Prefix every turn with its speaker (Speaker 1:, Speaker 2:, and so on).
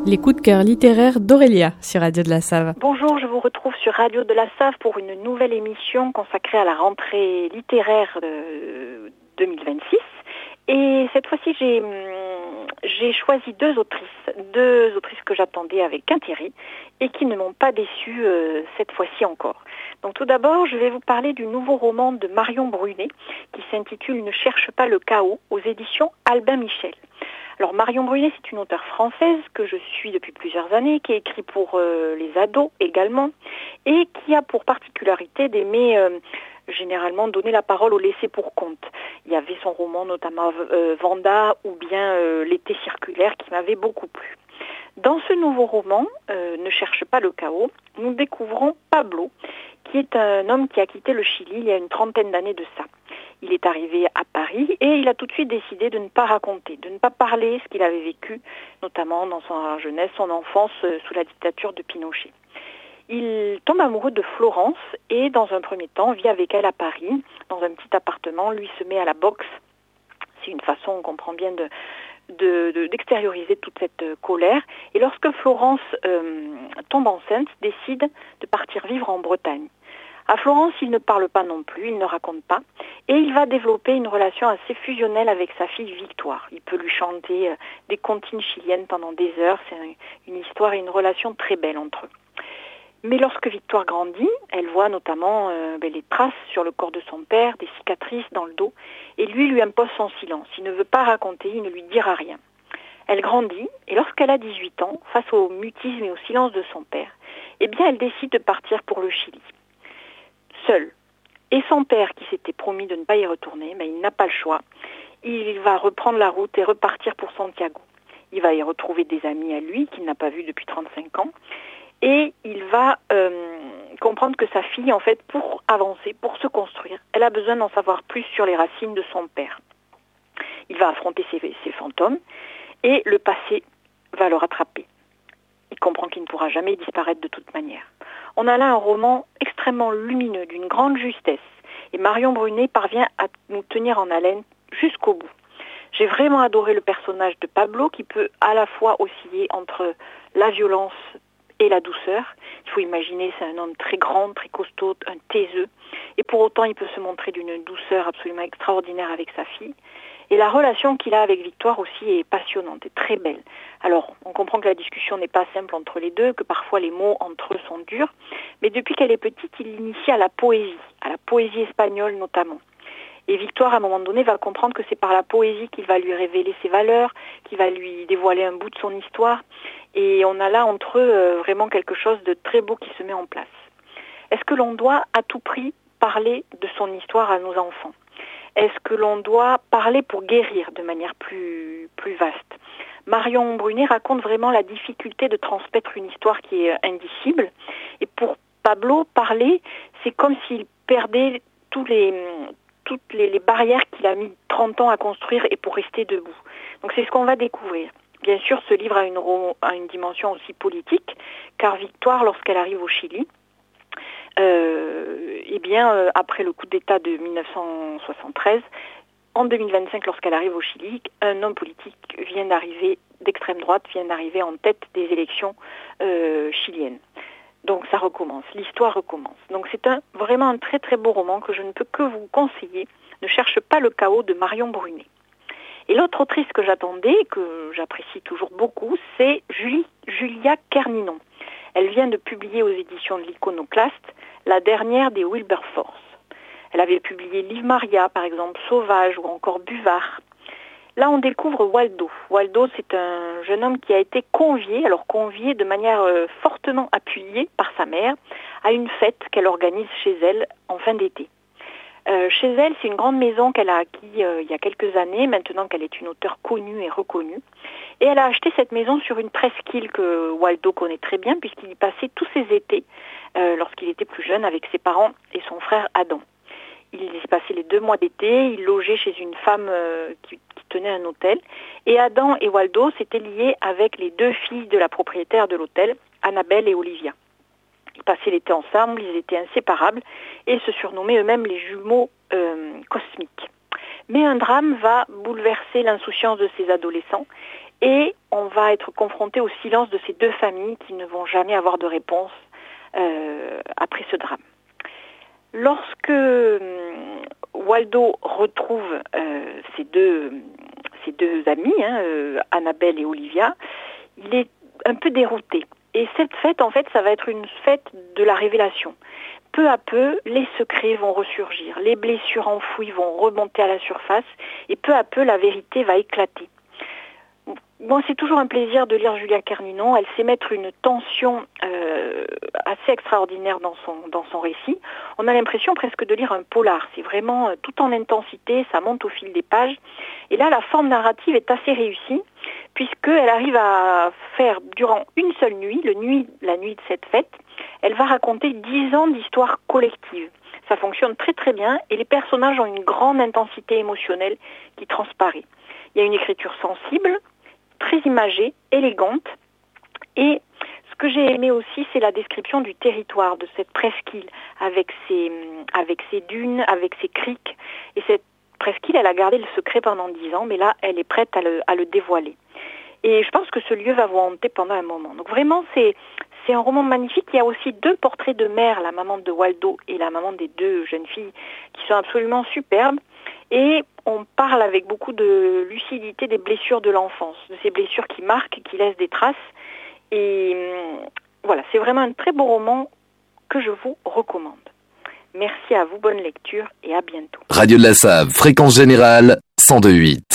Speaker 1: Les coups de cœur littéraires d'Aurélia sur Radio de la Save.
Speaker 2: Bonjour, je vous retrouve sur Radio de la Save pour une nouvelle émission consacrée à la rentrée littéraire de 2026. Et cette fois-ci, j'ai choisi deux autrices que j'attendais avec intérêt et qui ne m'ont pas déçue cette fois-ci encore. Donc tout d'abord, je vais vous parler du nouveau roman de Marion Brunet qui s'intitule « Ne cherche pas le chaos » aux éditions Albin Michel. Alors Marion Brunet, c'est une auteure française que je suis depuis plusieurs années, qui a écrit pour les ados également, et qui a pour particularité d'aimer généralement donner la parole au laissé pour compte. Il y avait son roman notamment Vanda ou bien L'été circulaire qui m'avait beaucoup plu. Dans ce nouveau roman, Ne cherche pas le chaos, nous découvrons Pablo, qui est un homme qui a quitté le Chili il y a une trentaine d'années de ça. Il est arrivé à Paris et il a tout de suite décidé de ne pas raconter, de ne pas parler ce qu'il avait vécu, notamment dans sa jeunesse, son enfance sous la dictature de Pinochet. Il tombe amoureux de Florence et dans un premier temps vit avec elle à Paris, dans un petit appartement. Lui se met à la boxe. C'est une façon, on comprend bien, d'extérioriser toute cette colère. Et lorsque Florence tombe enceinte, décide de partir vivre en Bretagne. À Florence, il ne parle pas non plus, il ne raconte pas, et il va développer une relation assez fusionnelle avec sa fille Victoire. Il peut lui chanter des comptines chiliennes pendant des heures, c'est une histoire et une relation très belle entre eux. Mais lorsque Victoire grandit, elle voit notamment les traces sur le corps de son père, des cicatrices dans le dos, et lui impose son silence. Il ne veut pas raconter, il ne lui dira rien. Elle grandit, et lorsqu'elle a 18 ans, face au mutisme et au silence de son père, eh bien elle décide de partir pour le Chili. Seul. Et son père, qui s'était promis de ne pas y retourner, il n'a pas le choix. Il va reprendre la route et repartir pour Santiago. Il va y retrouver des amis à lui, qu'il n'a pas vus depuis 35 ans. Et il va comprendre que sa fille, en fait, pour avancer, pour se construire, elle a besoin d'en savoir plus sur les racines de son père. Il va affronter ses fantômes et le passé va le rattraper. Il comprend qu'il ne pourra jamais disparaître de toute manière. On a là un roman extrêmement lumineux, d'une grande justesse. Et Marion Brunet parvient à nous tenir en haleine jusqu'au bout. J'ai vraiment adoré le personnage de Pablo qui peut à la fois osciller entre la violence et la douceur. Il faut imaginer, c'est un homme très grand, très costaud, un taiseux. Et pour autant, il peut se montrer d'une douceur absolument extraordinaire avec sa fille. Et la relation qu'il a avec Victoire aussi est passionnante et très belle. Alors, on comprend que la discussion n'est pas simple entre les deux, que parfois les mots entre eux sont durs. Mais depuis qu'elle est petite, il l'initie à la poésie espagnole notamment. Et Victoire, à un moment donné, va comprendre que c'est par la poésie qu'il va lui révéler ses valeurs, qu'il va lui dévoiler un bout de son histoire. Et on a là entre eux vraiment quelque chose de très beau qui se met en place. Est-ce que l'on doit à tout prix parler de son histoire à nos enfants ? Est-ce que l'on doit parler pour guérir de manière plus vaste ? Marion Brunet raconte vraiment la difficulté de transmettre une histoire qui est indicible. Et pour Pablo, parler, c'est comme s'il perdait toutes les barrières qu'il a mis 30 ans à construire et pour rester debout. Donc c'est ce qu'on va découvrir. Bien sûr, ce livre a une dimension aussi politique, car Victoire, lorsqu'elle arrive au Chili, après le coup d'État de 1973, en 2025, lorsqu'elle arrive au Chili, un homme politique d'extrême droite vient d'arriver en tête des élections chiliennes. Donc ça recommence, l'histoire recommence. Donc c'est vraiment un très très beau roman que je ne peux que vous conseiller. Ne cherche pas le chaos de Marion Brunet. Et l'autre autrice que j'attendais, que j'apprécie toujours beaucoup, c'est Julia Kerninon. Elle vient de publier aux éditions de l'Iconoclaste la dernière des Wilberforce. Elle avait publié Liv Maria, par exemple, Sauvage ou encore Buvard. Là, on découvre Waldo. Waldo, c'est un jeune homme qui a été convié de manière fortement appuyée par sa mère, à une fête qu'elle organise chez elle en fin d'été. Chez elle, c'est une grande maison qu'elle a acquis il y a quelques années, maintenant qu'elle est une auteure connue et reconnue. Et elle a acheté cette maison sur une presqu'île que Waldo connaît très bien, puisqu'il y passait tous ses étés, lorsqu'il était plus jeune, avec ses parents et son frère Adam. Il y passait les 2 mois d'été, il logeait chez une femme qui tenait un hôtel. Et Adam et Waldo s'étaient liés avec les 2 filles de la propriétaire de l'hôtel, Annabelle et Olivia. Ils passaient l'été ensemble, ils étaient inséparables et se surnommaient eux-mêmes les jumeaux cosmiques. Mais un drame va bouleverser l'insouciance de ces adolescents et on va être confronté au silence de ces deux familles qui ne vont jamais avoir de réponse après ce drame. Lorsque Waldo retrouve ses deux amis, Annabelle et Olivia, il est un peu dérouté. Et cette fête, en fait, ça va être une fête de la révélation. Peu à peu, les secrets vont ressurgir, les blessures enfouies vont remonter à la surface, et peu à peu, la vérité va éclater. Bon, c'est toujours un plaisir de lire Julia Kernunon. Elle sait mettre une tension assez extraordinaire dans son récit. On a l'impression presque de lire un polar. C'est vraiment tout en intensité, ça monte au fil des pages. Et là, la forme narrative est assez réussie, puisqu'elle arrive à faire, durant une seule nuit, la nuit de cette fête, elle va raconter 10 ans d'histoire collective. Ça fonctionne très très bien, et les personnages ont une grande intensité émotionnelle qui transparaît. Il y a une écriture sensible, très imagée, élégante, et ce que j'ai aimé aussi, c'est la description du territoire, de cette presqu'île, avec ses dunes, avec ses criques, et cette presqu'île, elle a gardé le secret pendant 10 ans, mais là, elle est prête à le dévoiler. Et je pense que ce lieu va vous hanter pendant un moment. Donc vraiment, c'est un roman magnifique. Il y a aussi 2 portraits de mère, la maman de Waldo et la maman des 2 jeunes filles, qui sont absolument superbes. Et on parle avec beaucoup de lucidité des blessures de l'enfance, de ces blessures qui marquent, qui laissent des traces. Et voilà, c'est vraiment un très beau roman que je vous recommande. Merci à vous, bonne lecture et à bientôt.
Speaker 3: Radio de la Save, fréquence générale 102.8.